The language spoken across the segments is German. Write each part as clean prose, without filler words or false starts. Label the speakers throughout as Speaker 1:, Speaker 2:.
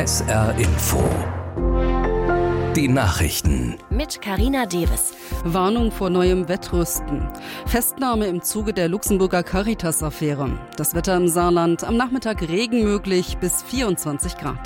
Speaker 1: SR Info. Die Nachrichten.
Speaker 2: Mit Carina Deves.
Speaker 3: Warnung vor neuem Wettrüsten. Festnahme im Zuge der Luxemburger Caritas-Affäre. Das Wetter im Saarland. Am Nachmittag Regen möglich bis 24 Grad.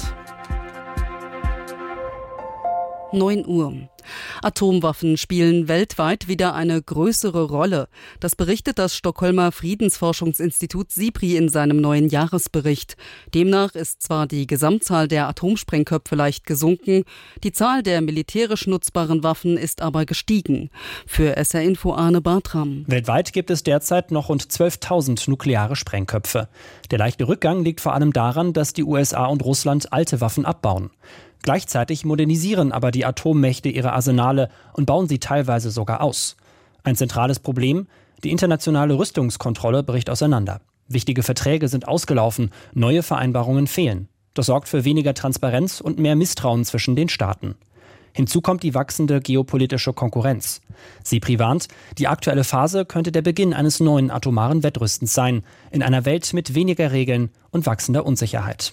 Speaker 3: 9 Uhr. Atomwaffen spielen weltweit wieder eine größere Rolle. Das berichtet das Stockholmer Friedensforschungsinstitut SIPRI in seinem neuen Jahresbericht. Demnach ist zwar die Gesamtzahl der Atomsprengköpfe leicht gesunken, die Zahl der militärisch nutzbaren Waffen ist aber gestiegen. Für SR Info Arne Bartram.
Speaker 4: Weltweit gibt es derzeit noch rund 12.000 nukleare Sprengköpfe. Der leichte Rückgang liegt vor allem daran, dass die USA und Russland alte Waffen abbauen. Gleichzeitig modernisieren aber die Atommächte ihre Arsenale und bauen sie teilweise sogar aus. Ein zentrales Problem: die internationale Rüstungskontrolle bricht auseinander. Wichtige Verträge sind ausgelaufen, neue Vereinbarungen fehlen. Das sorgt für weniger Transparenz und mehr Misstrauen zwischen den Staaten. Hinzu kommt die wachsende geopolitische Konkurrenz. SIPRI warnt, die aktuelle Phase könnte der Beginn eines neuen atomaren Wettrüstens sein, in einer Welt mit weniger Regeln und wachsender Unsicherheit.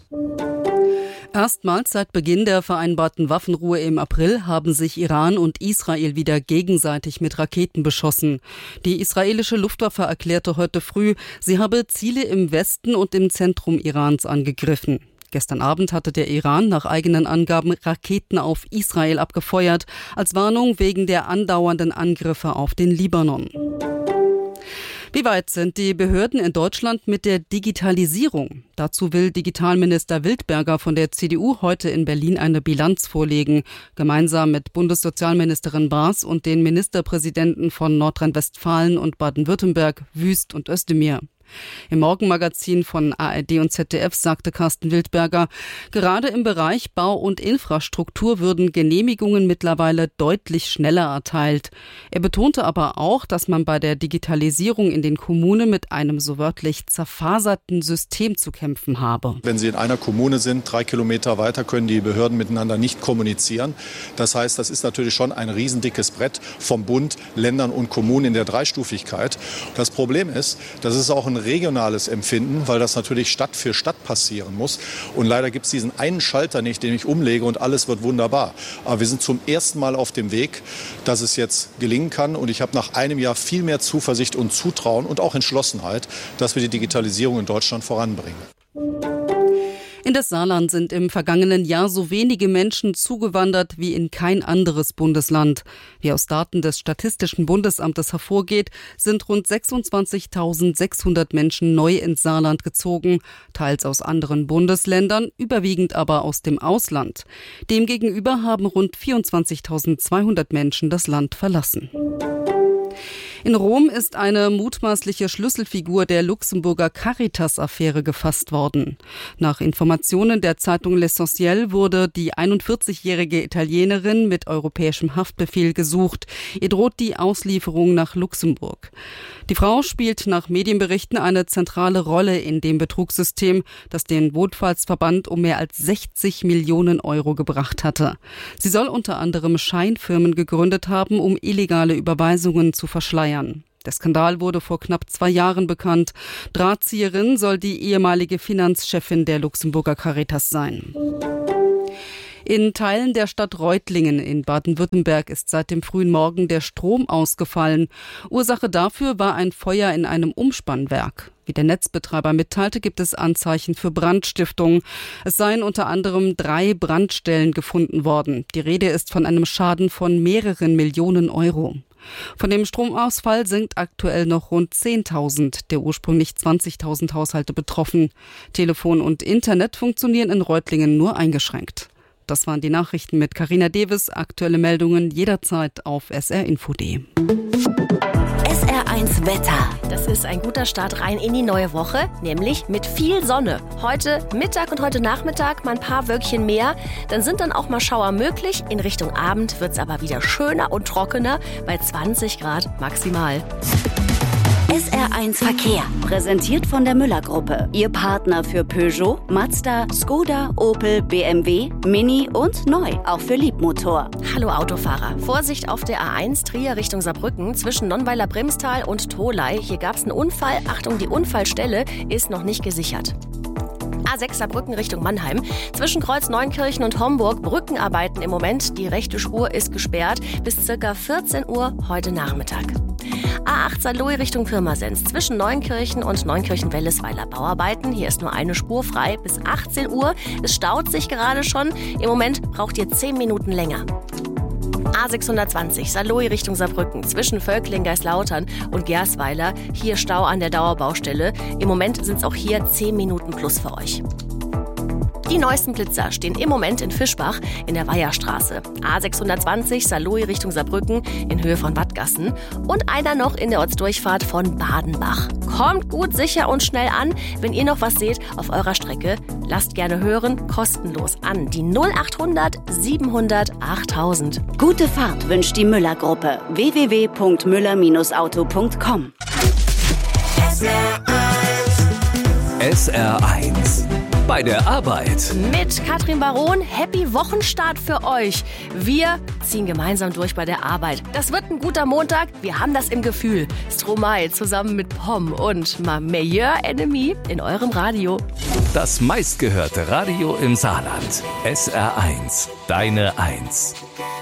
Speaker 3: Erstmals seit Beginn der vereinbarten Waffenruhe im April haben sich Iran und Israel wieder gegenseitig mit Raketen beschossen. Die israelische Luftwaffe erklärte heute früh, sie habe Ziele im Westen und im Zentrum Irans angegriffen. Gestern Abend hatte der Iran nach eigenen Angaben Raketen auf Israel abgefeuert, als Warnung wegen der andauernden Angriffe auf den Libanon. Wie weit sind die Behörden in Deutschland mit der Digitalisierung? Dazu will Digitalminister Wildberger von der CDU heute in Berlin eine Bilanz vorlegen, gemeinsam mit Bundessozialministerin Baas und den Ministerpräsidenten von Nordrhein-Westfalen und Baden-Württemberg, Wüst und Özdemir. Im Morgenmagazin von ARD und ZDF sagte Carsten Wildberger, gerade im Bereich Bau und Infrastruktur würden Genehmigungen mittlerweile deutlich schneller erteilt. Er betonte aber auch, dass man bei der Digitalisierung in den Kommunen mit einem so wörtlich zerfaserten System zu kämpfen habe.
Speaker 5: Wenn Sie in einer Kommune sind, 3 Kilometer weiter, können die Behörden miteinander nicht kommunizieren. Das heißt, das ist natürlich schon ein riesendickes Brett vom Bund, Ländern und Kommunen in der Dreistufigkeit. Das Problem ist, das ist auch ein regionales Empfinden, weil das natürlich Stadt für Stadt passieren muss. Und leider gibt es diesen einen Schalter nicht, den ich umlege und alles wird wunderbar. Aber wir sind zum ersten Mal auf dem Weg, dass es jetzt gelingen kann. Und ich habe nach einem Jahr viel mehr Zuversicht und Zutrauen und auch Entschlossenheit, dass wir die Digitalisierung in Deutschland voranbringen.
Speaker 3: In das Saarland sind im vergangenen Jahr so wenige Menschen zugewandert wie in kein anderes Bundesland. Wie aus Daten des Statistischen Bundesamtes hervorgeht, sind rund 26.600 Menschen neu ins Saarland gezogen, teils aus anderen Bundesländern, überwiegend aber aus dem Ausland. Demgegenüber haben rund 24.200 Menschen das Land verlassen. In Rom ist eine mutmaßliche Schlüsselfigur der Luxemburger Caritas-Affäre gefasst worden. Nach Informationen der Zeitung L'Essentiel wurde die 41-jährige Italienerin mit europäischem Haftbefehl gesucht. Ihr droht die Auslieferung nach Luxemburg. Die Frau spielt nach Medienberichten eine zentrale Rolle in dem Betrugssystem, das den Wohlfahrtsverband um mehr als 60 Millionen Euro gebracht hatte. Sie soll unter anderem Scheinfirmen gegründet haben, um illegale Überweisungen zu verschleiern. Der Skandal wurde vor knapp 2 Jahren bekannt. Drahtzieherin soll die ehemalige Finanzchefin der Luxemburger Caritas sein. In Teilen der Stadt Reutlingen in Baden-Württemberg ist seit dem frühen Morgen der Strom ausgefallen. Ursache dafür war ein Feuer in einem Umspannwerk. Wie der Netzbetreiber mitteilte, gibt es Anzeichen für Brandstiftung. Es seien unter anderem 3 Brandstellen gefunden worden. Die Rede ist von einem Schaden von mehreren Millionen Euro. Von dem Stromausfall sind aktuell noch rund 10.000 der ursprünglich 20.000 Haushalte betroffen. Telefon und Internet funktionieren in Reutlingen nur eingeschränkt. Das waren die Nachrichten mit Carina Deves. Aktuelle Meldungen jederzeit auf srinfo.de.
Speaker 2: SR1 Wetter. Das ist ein guter Start rein in die neue Woche, nämlich mit viel Sonne. Heute Mittag und heute Nachmittag mal ein paar Wölkchen mehr. Dann sind dann auch mal Schauer möglich. In Richtung Abend wird es aber wieder schöner und trockener bei 20 Grad maximal.
Speaker 6: SR1 Verkehr, präsentiert von der Müller-Gruppe. Ihr Partner für Peugeot, Mazda, Skoda, Opel, BMW, Mini und neu, auch für Liebmotor.
Speaker 2: Hallo Autofahrer. Vorsicht auf der A1 Trier Richtung Saarbrücken zwischen Nonnweiler-Bremstal und Tholey. Hier gab es einen Unfall. Achtung, die Unfallstelle ist noch nicht gesichert. A6 Saarbrücken Richtung Mannheim. Zwischen Kreuz Neunkirchen und Homburg Brückenarbeiten im Moment. Die rechte Spur ist gesperrt bis ca. 14 Uhr heute Nachmittag. A8 Saarlouis Richtung Pirmasens. Zwischen Neunkirchen und Neunkirchen-Wellesweiler Bauarbeiten. Hier ist nur eine Spur frei bis 18 Uhr. Es staut sich gerade schon. Im Moment braucht ihr 10 Minuten länger. A620 Saarlouis Richtung Saarbrücken. Zwischen Völkling, Geislautern und Gersweiler. Hier Stau an der Dauerbaustelle. Im Moment sind es auch hier 10 Minuten plus für euch. Die neuesten Blitzer stehen im Moment in Fischbach in der Weiherstraße. A620 Saarlouis Richtung Saarbrücken in Höhe von Wattgassen und einer noch in der Ortsdurchfahrt von Badenbach. Kommt gut, sicher und schnell an. Wenn ihr noch was seht auf eurer Strecke, lasst gerne hören, kostenlos an die 0800 700 8000.
Speaker 6: Gute Fahrt wünscht die Müller-Gruppe. www.müller-auto.com.
Speaker 1: SR1 bei der Arbeit.
Speaker 2: Mit Katrin Baron, happy Wochenstart für euch. Wir ziehen gemeinsam durch bei der Arbeit. Das wird ein guter Montag, wir haben das im Gefühl. Stromae zusammen mit Pom und Ma Meilleur Enemy in eurem Radio.
Speaker 1: Das meistgehörte Radio im Saarland. SR1, deine 1.